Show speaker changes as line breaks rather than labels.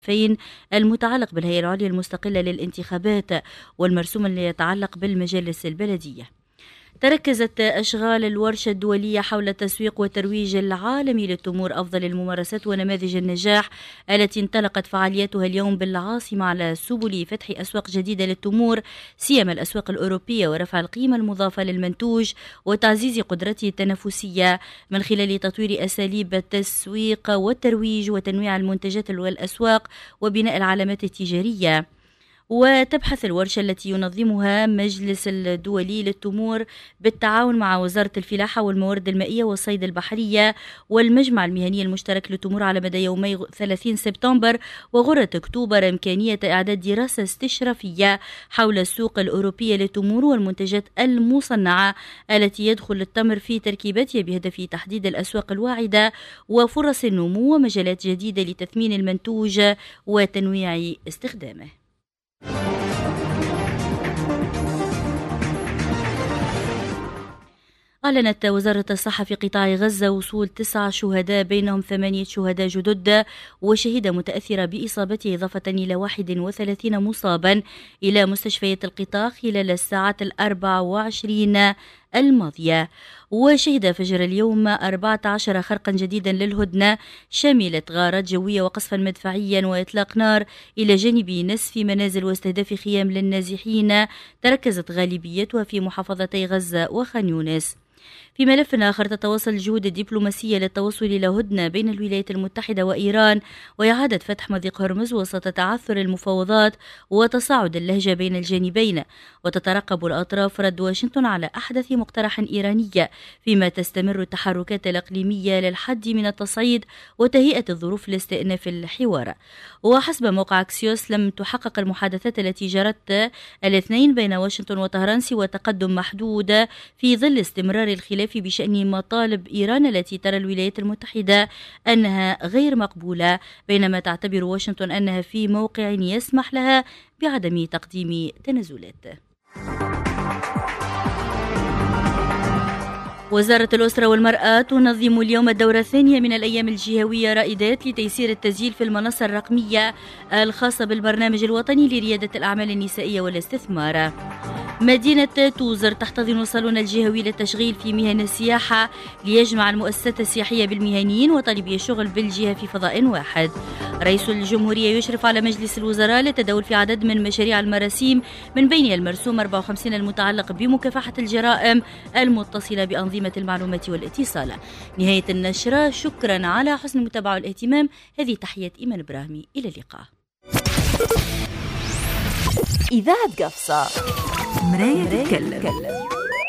المتعلق بالهيئة العليا المستقلة للانتخابات والمرسوم اللي يتعلق بالمجالس البلدية. تركزت أشغال الورشة الدولية حول التسويق والترويج العالمي للتمور، أفضل الممارسات ونماذج النجاح التي انطلقت فعالياتها اليوم بالعاصمة على سبل فتح أسواق جديدة للتمور، سيما الأسواق الأوروبية، ورفع القيمة المضافة للمنتوج وتعزيز قدرته التنافسية من خلال تطوير أساليب التسويق والترويج وتنويع المنتجات والأسواق وبناء العلامات التجارية. وتبحث الورشة التي ينظمها مجلس الدولي للتمور بالتعاون مع وزارة الفلاحة والموارد المائية والصيد البحرية والمجمع المهني المشترك للتمور على مدى يومي 30 سبتمبر وغرة أكتوبر إمكانية إعداد دراسة استشرافية حول السوق الأوروبية للتمور والمنتجات المصنعة التي يدخل التمر في تركيبتها بهدف تحديد الأسواق الواعدة وفرص النمو ومجالات جديدة لتثمين المنتوج وتنويع استخدامه. أعلنت وزارة الصحة في قطاع غزة وصول 9 شهداء بينهم 8 شهداء جدد وشهيدة متأثرة بإصابته، إضافة إلى 31 مصابا إلى مستشفيات القطاع خلال الساعات 24 الماضية. وشهد فجر اليوم 14 خرقا جديدا للهدنة شملت غارات جوية وقصفا مدفعيا وإطلاق نار إلى جانب نسف منازل واستهداف خيام للنازحين تركزت غالبيتها في محافظتي غزة وخان يونس. في ملف آخر، تتواصل الجهود الدبلوماسية للتوصل إلى هدنة بين الولايات المتحدة وإيران وإعادة فتح مضيق هرمز وسط تعثر المفاوضات وتصاعد اللهجة بين الجانبين. وتترقب الأطراف رد واشنطن على أحدث مقترح إيراني، فيما تستمر التحركات الإقليمية للحد من التصعيد وتهيئة الظروف لاستئناف الحوار. وحسب موقع أكسيوس، لم تحقق المحادثات التي جرت الاثنين بين واشنطن وطهران سوى تقدم محدود في ظل استمرار الخلاف بشأن مطالب إيران التي ترى الولايات المتحدة أنها غير مقبولة، بينما تعتبر واشنطن أنها في موقع يسمح لها بعدم تقديم تنازلات. وزارة الأسرة والمرأة تنظم اليوم الدورة الثانية من الأيام الجهوية رائدات لتيسير التسجيل في المنصة الرقمية الخاصة بالبرنامج الوطني لريادة الأعمال النسائية والاستثمار. مدينة توزر تحتضن صالون الجهوي للتشغيل في مهن السياحة ليجمع المؤسسات السياحية بالمهنيين وطالبي الشغل بالجهة في فضاء واحد. رئيس الجمهورية يشرف على مجلس الوزراء للتداول في عدد من مشاريع المراسيم، من بين المرسوم 54 المتعلق بمكافحة الجرائم المتصلة بأنظمة المعلومات والاتصال. نهاية النشرة، شكرا على حسن المتابعة والاهتمام. هذه تحية إيمان إبراهيمي، إلى اللقاء.
إذاعة قفصة، مراية تتكلم.